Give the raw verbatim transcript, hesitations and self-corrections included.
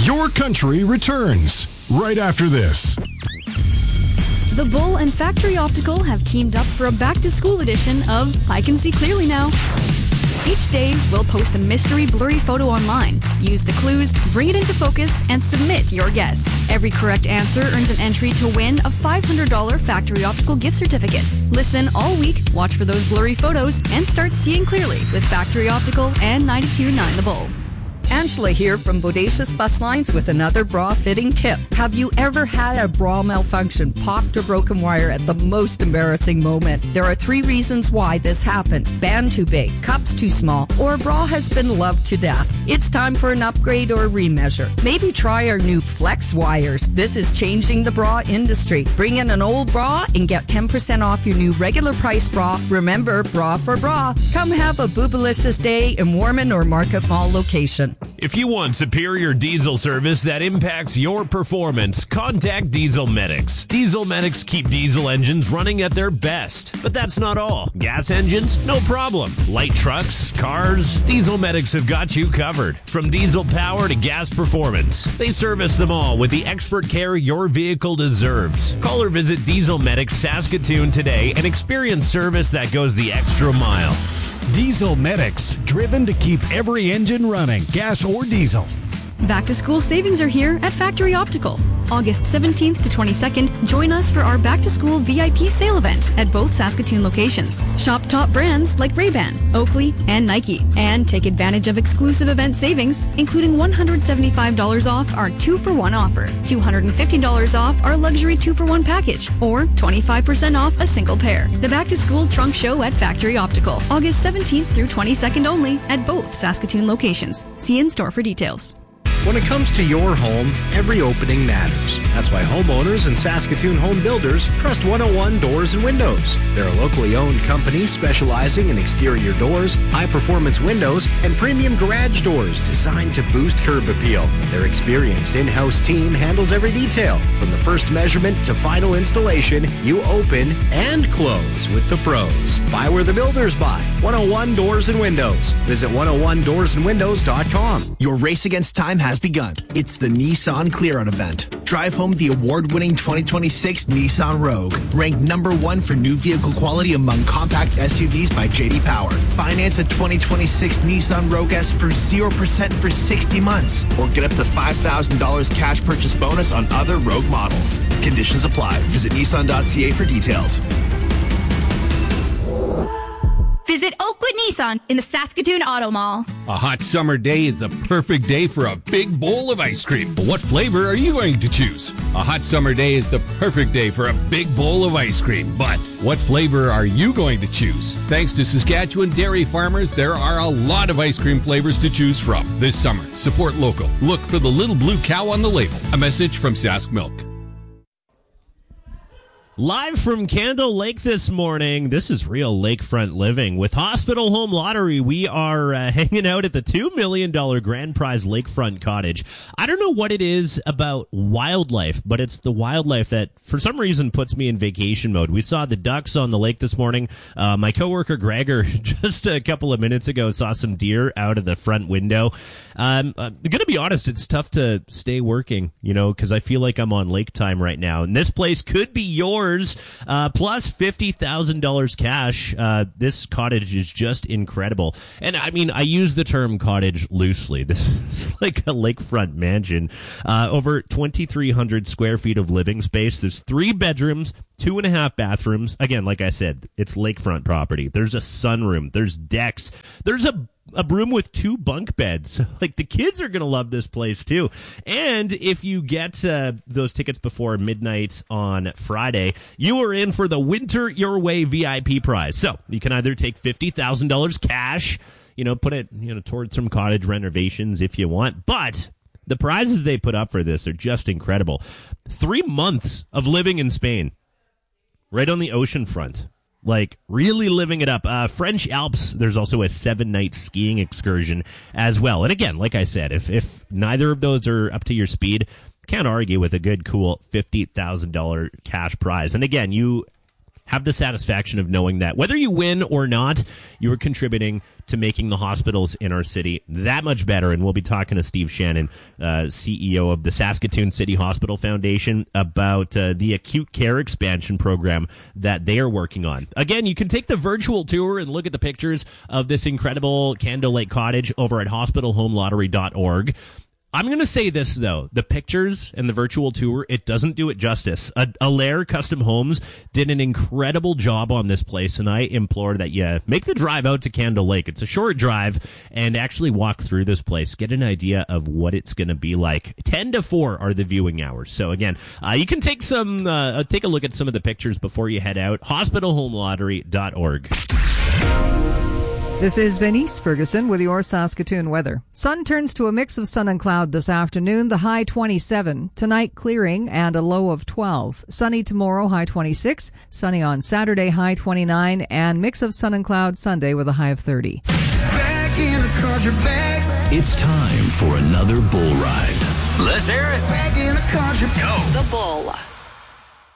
Your Country returns right after this. The Bull and Factory Optical have teamed up for a back-to-school edition of I Can See Clearly Now. Each day, we'll post a mystery blurry photo online. Use the clues, bring it into focus, and submit your guess. Every correct answer earns an entry to win a five hundred dollars Factory Optical gift certificate. Listen all week, watch for those blurry photos, and start seeing clearly with Factory Optical and ninety-two point nine The Bull. Angela here from Bodacious Bus Lines with another bra fitting tip. Have you ever had a bra malfunction, popped or broken wire at the most embarrassing moment? There are three reasons why this happens. Band too big, cups too small, or a bra has been loved to death. It's time for an upgrade or a remeasure. Maybe try our new Flex wires. This is changing the bra industry. Bring in an old bra and get ten percent off your new regular price bra. Remember, bra for bra. Come have a boobalicious day in Warman or Market Mall location. If you want superior diesel service that impacts your performance, contact Diesel Medics. Diesel Medics keep diesel engines running at their best. But that's not all. Gas engines? No problem. Light trucks, cars, Diesel Medics have got you covered. From diesel power to gas performance, they service them all with the expert care your vehicle deserves. Call or visit Diesel Medics Saskatoon today and experience service that goes the extra mile. Diesel Medics, driven to keep every engine running, gas or diesel. Back-to-school savings are here at Factory Optical. August seventeenth to twenty-second, join us for our back-to-school V I P sale event at both Saskatoon locations. Shop top brands like Ray-Ban, Oakley, and Nike. And take advantage of exclusive event savings, including one hundred seventy-five dollars off our two for one offer, two hundred fifty dollars off our luxury two for one package, or twenty-five percent off a single pair. The Back-to-School Trunk Show at Factory Optical, August seventeenth through twenty-second only at both Saskatoon locations. See in-store for details. When it comes to your home, every opening matters. That's why homeowners and Saskatoon home builders trust one oh one Doors and Windows. They're a locally owned company specializing in exterior doors, high-performance windows, and premium garage doors designed to boost curb appeal. Their experienced in-house team handles every detail. From the first measurement to final installation, you open and close with the pros. Buy where the builders buy. one oh one Doors and Windows. Visit one oh one doors and windows dot com. Your race against time has begun. It's the Nissan Clear-Out event. Drive home the award-winning twenty twenty-six Nissan Rogue, ranked number one for new vehicle quality among compact S U Vs by J D Power. Finance a twenty twenty-six Nissan Rogue S for zero percent for sixty months, or get up to five thousand dollars cash purchase bonus on other Rogue models. Conditions apply. Visit Nissan dot C A for details. Visit Oakwood Nissan in the Saskatoon Auto Mall. A hot summer day is the perfect day for a big bowl of ice cream. But what flavor are you going to choose? A hot summer day is the perfect day for a big bowl of ice cream. But what flavor are you going to choose? Thanks to Saskatchewan dairy farmers, there are a lot of ice cream flavors to choose from this summer. Support local. Look for the little blue cow on the label. A message from Sask Milk. Live from Candle Lake this morning, this is Real Lakefront Living. With Hospital Home Lottery, we are uh, hanging out at the two million dollars Grand Prize Lakefront Cottage. I don't know what it is about wildlife, but it's the wildlife that, for some reason, puts me in vacation mode. We saw the ducks on the lake this morning. Uh, my coworker, Gregor, just a couple of minutes ago, saw some deer out of the front window. Um, I'm going to be honest, it's tough to stay working, you know, because I feel like I'm on lake time right now. And this place could be yours. Uh, plus fifty thousand dollars cash. Uh, this cottage is just incredible. And I mean, I use the term cottage loosely. This is like a lakefront mansion. Uh, over twenty-three hundred square feet of living space. There's three bedrooms, two and a half bathrooms. Again, like I said, it's lakefront property. There's a sunroom. There's decks. There's a a room with two bunk beds. Like, the kids are going to love this place too. And if you get uh, those tickets before midnight on Friday, you are in for the Winter Your Way V I P prize. So you can either take fifty thousand dollars cash, you know, put it, you know, towards some cottage renovations if you want. But the prizes they put up for this are just incredible. Three months of living in Spain, right on the ocean front. Like, really living it up. Uh, French Alps, there's also a seven-night skiing excursion as well. And again, like I said, if, if neither of those are up to your speed, can't argue with a good, cool fifty thousand dollars cash prize. And again, you have the satisfaction of knowing that whether you win or not, you are contributing to making the hospitals in our city that much better. And we'll be talking to Steve Shannon, uh, C E O of the Saskatoon City Hospital Foundation, about uh, the acute care expansion program that they are working on. Again, you can take the virtual tour and look at the pictures of this incredible Candle Lake Cottage over at hospital home lottery dot org. I'm going to say this, though. The pictures and the virtual tour, it doesn't do it justice. A- Allaire Custom Homes did an incredible job on this place, and I implore that you make the drive out to Candle Lake. It's a short drive, and actually walk through this place. Get an idea of what it's going to be like. ten to four are the viewing hours. So, again, uh, you can take some, uh, take a look at some of the pictures before you head out. hospital home lottery dot org. This is Venice Ferguson with your Saskatoon weather. Sun turns to a mix of sun and cloud this afternoon, the high twenty-seven. Tonight, clearing and a low of twelve. Sunny tomorrow, high twenty-six. Sunny on Saturday, high twenty-nine. And mix of sun and cloud Sunday with a high of thirty. Back in the car, you're back. It's time for another bull ride. Let's hear it. Back in the car, go. The Bull.